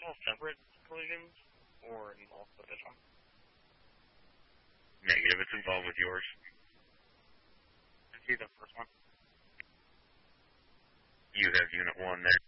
all separate collisions or involved with this one? Negative, it's involved with yours. I see the first one. You have Unit 1 there.